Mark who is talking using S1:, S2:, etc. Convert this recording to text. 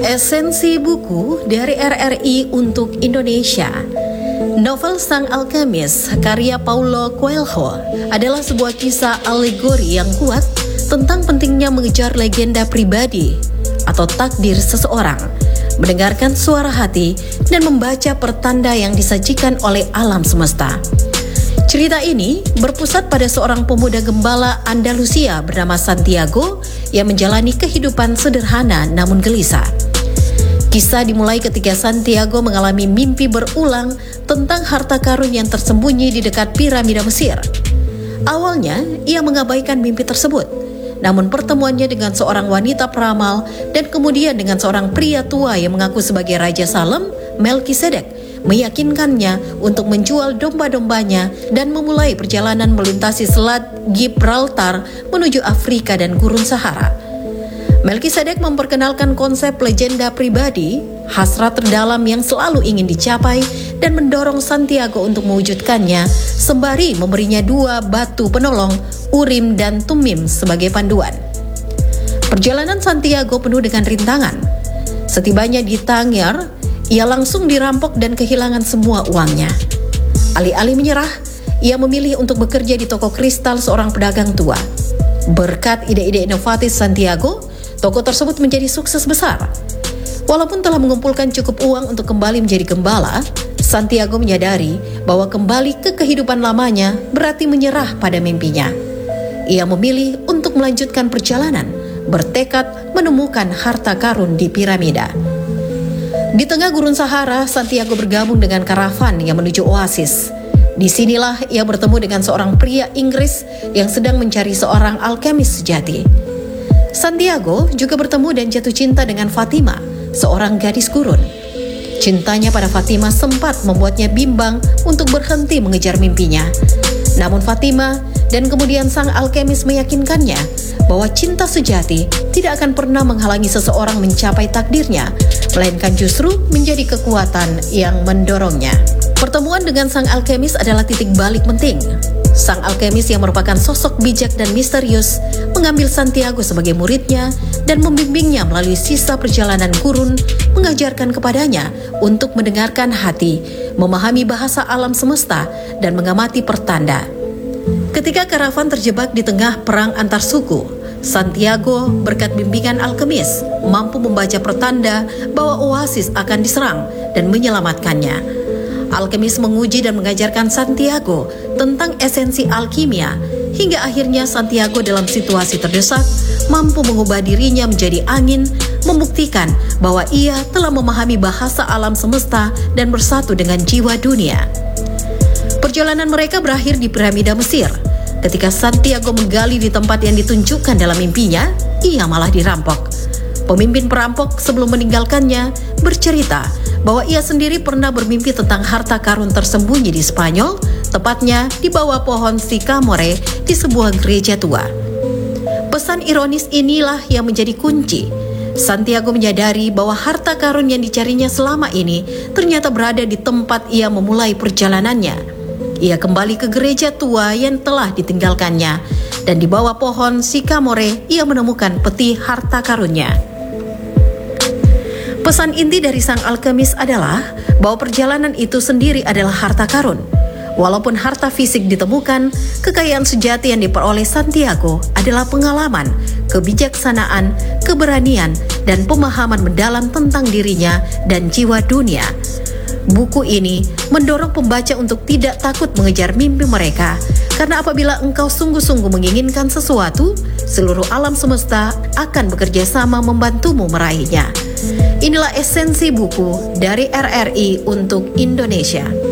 S1: Esensi buku dari RRI untuk Indonesia. Novel Sang Alkemis karya Paulo Coelho adalah sebuah kisah alegori yang kuat tentang pentingnya mengejar legenda pribadi atau takdir seseorang, mendengarkan suara hati, dan membaca pertanda yang disajikan oleh alam semesta. Cerita ini berpusat pada seorang pemuda gembala Andalusia bernama Santiago yang menjalani kehidupan sederhana namun gelisah. Kisah dimulai ketika Santiago mengalami mimpi berulang tentang harta karun yang tersembunyi di dekat piramida Mesir. Awalnya, ia mengabaikan mimpi tersebut. Namun pertemuannya dengan seorang wanita peramal dan kemudian dengan seorang pria tua yang mengaku sebagai Raja Salem, Melkisedek, meyakinkannya untuk menjual domba-dombanya dan memulai perjalanan melintasi Selat Gibraltar menuju Afrika dan Gurun Sahara. Melkisedek memperkenalkan konsep legenda pribadi, hasrat terdalam yang selalu ingin dicapai, dan mendorong Santiago untuk mewujudkannya, sembari memberinya 2 batu penolong, Urim dan Tumim, sebagai panduan. Perjalanan Santiago penuh dengan rintangan. Setibanya di Tangier, ia langsung dirampok dan kehilangan semua uangnya. Alih-alih menyerah, ia memilih untuk bekerja di toko kristal seorang pedagang tua. Berkat ide-ide inovatif Santiago, toko tersebut menjadi sukses besar. Walaupun telah mengumpulkan cukup uang untuk kembali menjadi gembala, Santiago menyadari bahwa kembali ke kehidupan lamanya berarti menyerah pada mimpinya. Ia memilih untuk melanjutkan perjalanan, bertekad menemukan harta karun di piramida. Di tengah Gurun Sahara, Santiago bergabung dengan karavan yang menuju oasis. Disinilah ia bertemu dengan seorang pria Inggris yang sedang mencari seorang alkemis sejati. Santiago juga bertemu dan jatuh cinta dengan Fatima, seorang gadis gurun. Cintanya pada Fatima sempat membuatnya bimbang untuk berhenti mengejar mimpinya. Namun Fatima dan kemudian sang alkemis meyakinkannya bahwa cinta sejati tidak akan pernah menghalangi seseorang mencapai takdirnya, melainkan justru menjadi kekuatan yang mendorongnya. Pertemuan dengan sang alkemis adalah titik balik penting. Sang alkemis yang merupakan sosok bijak dan misterius mengambil Santiago sebagai muridnya dan membimbingnya melalui sisa perjalanan gurun, mengajarkan kepadanya untuk mendengarkan hati, memahami bahasa alam semesta, dan mengamati pertanda. Ketika karavan terjebak di tengah perang antar suku, Santiago berkat bimbingan alkemis mampu membaca pertanda bahwa oasis akan diserang dan menyelamatkannya. Alkemis menguji dan mengajarkan Santiago tentang esensi alkimia, hingga akhirnya Santiago dalam situasi terdesak mampu mengubah dirinya menjadi angin, membuktikan bahwa ia telah memahami bahasa alam semesta dan bersatu dengan jiwa dunia. Perjalanan mereka berakhir di piramida Mesir. Ketika Santiago menggali di tempat yang ditunjukkan dalam mimpinya, ia malah dirampok. Pemimpin perampok sebelum meninggalkannya bercerita bahwa ia sendiri pernah bermimpi tentang harta karun tersembunyi di Spanyol, tepatnya di bawah pohon sycamore di sebuah gereja tua. Pesan ironis inilah yang menjadi kunci. Santiago menyadari bahwa harta karun yang dicarinya selama ini ternyata berada di tempat ia memulai perjalanannya. Ia kembali ke gereja tua yang telah ditinggalkannya, dan di bawah pohon sycamore ia menemukan peti harta karunnya. Pesan inti dari sang alkemis adalah bahwa perjalanan itu sendiri adalah harta karun. Walaupun harta fisik ditemukan, kekayaan sejati yang diperoleh Santiago adalah pengalaman, kebijaksanaan, keberanian, dan pemahaman mendalam tentang dirinya dan jiwa dunia. Buku ini mendorong pembaca untuk tidak takut mengejar mimpi mereka, karena apabila engkau sungguh-sungguh menginginkan sesuatu, seluruh alam semesta akan bekerja sama membantumu meraihnya. Inilah esensi buku dari RRI untuk Indonesia.